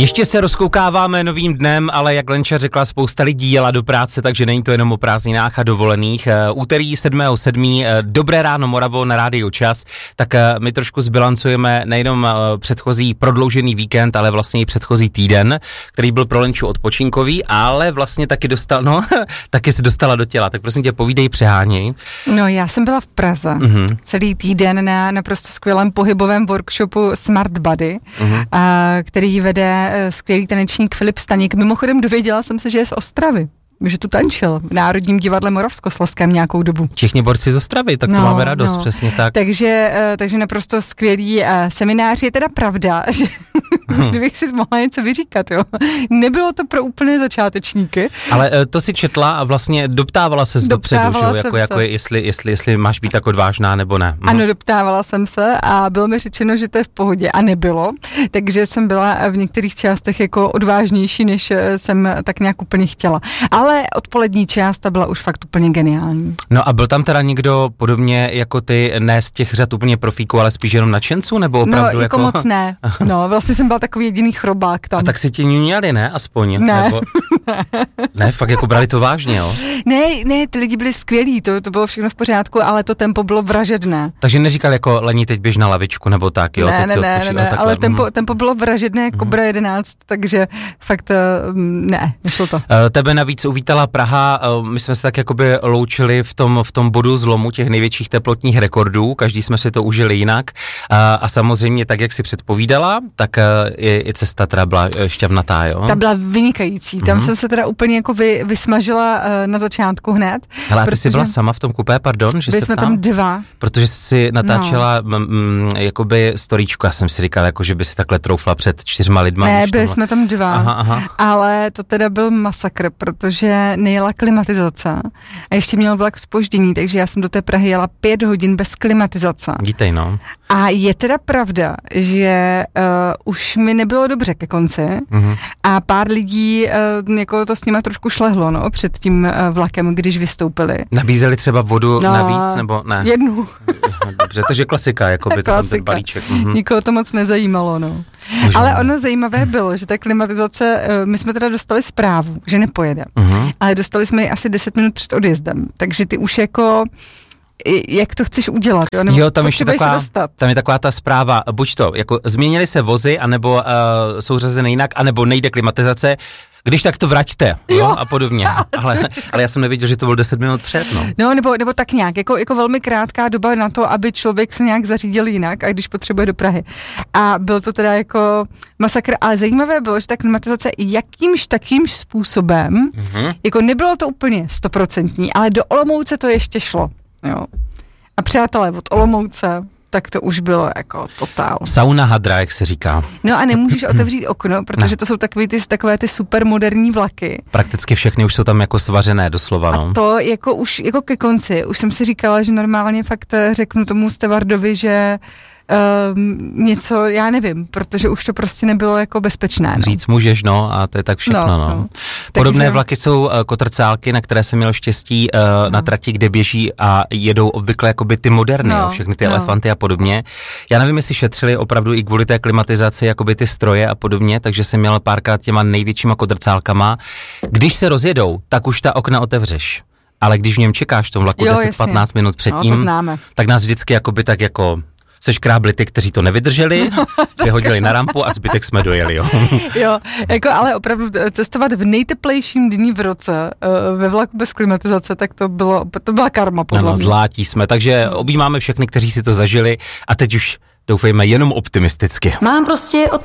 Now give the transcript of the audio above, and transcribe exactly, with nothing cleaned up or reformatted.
Ještě se rozkoukáváme novým dnem, ale jak Lenča řekla, spousta lidí jela do práce, takže není to jenom o prázdninách a dovolených. Úterý sedmého sedmého Dobré ráno Moravo na Rádiu Čas, tak my trošku zbilancujeme nejenom předchozí prodloužený víkend, ale vlastně i předchozí týden, který byl pro Lenču odpočinkový, ale vlastně taky dostal, no, taky se dostala do těla. Tak prosím tě, povídej, přeháněj. No, já jsem byla v Praze mm-hmm. celý týden na naprosto skvělém pohybovém workshopu Smart Body, mm-hmm. a, který vede skvělý tanečník Filip Staněk. Mimochodem dověděla jsem se, že je z Ostravy, že tu tančil v Národním divadle Moravskoslezském nějakou dobu. Všichni borci z Ostravy, tak to no, máme radost, no. Přesně tak. Takže, takže naprosto skvělý seminář. Je teda pravda, že hmm. kdybych si mohla něco vyříkat, jo. Nebylo to pro úplně začátečníky. Ale to si četla a vlastně doptávala se dopředu, že jo, jako, jako jestli, jestli, jestli máš být tak odvážná nebo ne. Hmm. Ano, doptávala jsem se a bylo mi řečeno, že to je v pohodě a nebylo, takže jsem byla v některých částech jako odvážnější, než jsem tak nějak úplně chtěla. Ale Ale odpolední část ta byla už fakt úplně geniální. No a byl tam teda někdo podobně jako ty, ne z těch řad úplně profíků, ale spíš jenom nadšenců, nebo opravdu no, jako... No, jako moc ne. No, vlastně jsem byla takový jediný chrobák tam. A tak si ti ňuňali, ne? Aspoň. Ne. Nebo... ne, fakt jako brali to vážně, jo? Ne, ne, ty lidi byli skvělí, to, to bylo všechno v pořádku, ale to tempo bylo vražedné. Takže neříkal jako Lení, teď běž na lavičku, nebo tak, jo? Ne, teď ne, ne, ne, ale tempo, tempo bylo vražedné jako Kobra jedenáct, takže fakt ne, nešlo to. Tebe navíc uvítala Praha, my jsme se tak jakoby loučili v tom, v tom bodu zlomu těch největších teplotních rekordů, každý jsme si to užili jinak a, a samozřejmě tak, jak si předpovídala, tak i, i cesta teda byla šťavnatá, jo? Ta byla vynikající, tam mm-hmm. jsem se teda úplně jako vy, vysmažila na začátku hned. Hele, a ty jsi byla sama v tom kupé, pardon? Že byli jsme tam dva. Protože jsi natáčela no. m, m, jakoby storíčku, já jsem si říkal, jako, že by si takhle troufla před čtyřma lidma. Ne, byli tam... jsme tam dva, aha, aha. Ale to teda byl masakr, protože nejela klimatizace a ještě měl vlak zpoždění, takže já jsem do té Prahy jela pět hodin bez klimatizace. Vítej, no. A je teda pravda, že uh, už mi nebylo dobře ke konci mm-hmm. a pár lidí uh, jako to s nima trošku šlehlo, no, před tím uh, vlakem, když vystoupili. Nabízeli třeba vodu no, navíc, nebo ne? Jednu. Dobře, takže klasika, jako by to ten balíček. Mm-hmm. Nikoho to moc nezajímalo, no. Možná. Ale ono zajímavé bylo, že ta klimatizace, uh, my jsme teda dostali zprávu, že nepojede, mm-hmm. ale dostali jsme ji asi deset minut před odjezdem, takže ty už jako jak to chceš udělat, jo? Nebo jo, tam, ještě taková, tam je taková ta zpráva, buď to, jako změnily se vozy, anebo uh, jsou řazeny jinak, anebo nejde klimatizace, když tak to vraťte, jo, jo a podobně. ale, ale já jsem nevěděl, že to byl deset minut před, no. No, nebo, nebo tak nějak, jako, jako velmi krátká doba na to, aby člověk se nějak zařídil jinak, a když potřebuje do Prahy. A byl to teda jako masakr, ale zajímavé bylo, že ta klimatizace jakýmž takýmž způsobem, mm-hmm. jako nebylo to úplně stoprocentní, ale do Olomouce to ještě šlo. Jo. A přátelé od Olomouce, tak to už bylo jako totál. Sauna hadra, jak se říká. No a nemůžeš otevřít okno, protože ne. to jsou takové ty, takové ty supermoderní vlaky. Prakticky všechny už jsou tam jako svařené doslova, no. A to jako už jako ke konci, už jsem si říkala, že normálně fakt řeknu tomu stevardovi, že Um, něco, já nevím, protože už to prostě nebylo jako bezpečné. No. Říct můžeš, no, a to je tak všechno, no. no. no. Podobné Takže... vlaky jsou uh, kotrcálky, na které jsem měl štěstí uh, no. na trati, kde běží a jedou obvykle jakoby ty moderny, no. jo, všechny ty no. elefanty a podobně. Já nevím, jestli šetřili opravdu i kvůli té klimatizaci jakoby ty stroje a podobně, takže jsem měl párkrát těma největšíma kotrcálkama. Když se rozjedou, tak už ta okna otevřeš. Ale když v něm čekáš v tom vlaku deset patnáct minut předtím, no, tak nás vždycky jakoby tak jako seškrábli ty, kteří to nevydrželi, vyhodili na rampu a zbytek jsme dojeli, jo. Jo, jako ale opravdu cestovat v nejteplejším dní v roce uh, ve vlaku bez klimatizace, tak to bylo, to byla karma podle ano, mě. Zlátí jsme, takže objímáme všechny, kteří si to zažili a teď už doufejme jenom optimisticky. Mám prostě od